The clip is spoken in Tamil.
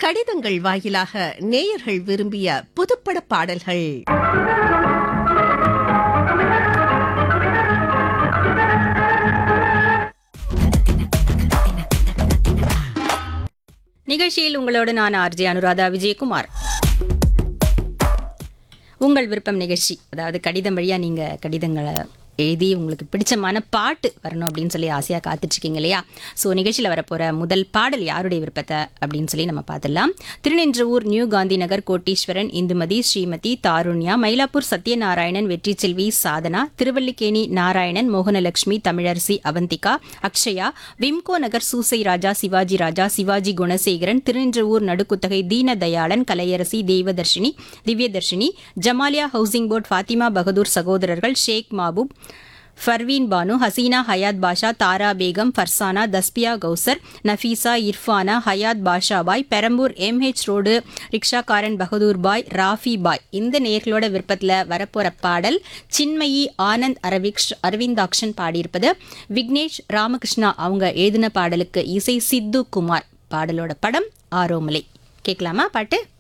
கடிதங்கள் வாயிலாக நேயர்கள் விரும்பிய புதுப்பட பாடல்கள். நிகழ்ச்சியில் உங்களோடு நான் ஆர்ஜே அனுராதா விஜயகுமார். உங்கள் விருப்பம் நிகழ்ச்சி, அதாவது கடிதம் வழியாக நீங்கள் கடிதங்களை எழுதி உங்களுக்கு பிடிச்சமான பாட்டு வரணும் அப்படின்னு சொல்லி ஆசையாக காத்துட்ருக்கீங்க இல்லையா? ஸோ நிகழ்ச்சியில் வரப்போகிற முதல் பாடல் யாருடைய விருப்பத்தை அப்படின்னு சொல்லி நம்ம பார்த்துடலாம். திருநின்றவூர் நியூ காந்தி நகர் கோட்டீஸ்வரன், இந்துமதி, ஸ்ரீமதி, தாருண்யா, மயிலாப்பூர் சத்யநாராயணன், வெற்றி செல்வி, சாதனா, திருவல்லிக்கேணி நாராயணன், மோகனலட்சுமி, தமிழரசி, அவந்திகா, அக்ஷயா, விம்கோ நகர் சூசை ராஜா, சிவாஜி ராஜா, சிவாஜி குணசேகரன், திருநின்றவூர் நடுக்குத்தகை தீனதயாளன், கலையரசி, தெய்வதர்ஷினி, திவ்யதர்ஷினி, ஜமாலியா ஹவுசிங் போர்ட் ஃபாத்திமா பகதூர் சகோதரர்கள், ஷேக் மாபூப், ஃபர்வீன் பானு, ஹசீனா, ஹயாத் பாஷா, தாரா பேகம், ஃபர்சானா, தஸ்பியா கௌசர், நஃபீசா, இர்ஃபானா, ஹயாத் பாஷா பாய், பெரம்பூர் MH ரோடு ரிக்ஷாக்காரன் பகதூர் பாய், ராஃபி பாய். இந்த நேர்களோட விருப்பத்தில் வரப்போகிற பாடல் சின்மயி ஆனந்த் அரவிந்தாக்ஷன் பாடியிருப்பது. விக்னேஷ் ராமகிருஷ்ணா அவங்க எழுதின பாடலுக்கு இசை சித்து குமார். பாடலோட படம் ஆரோமலை. கேட்கலாமா பாட்டு?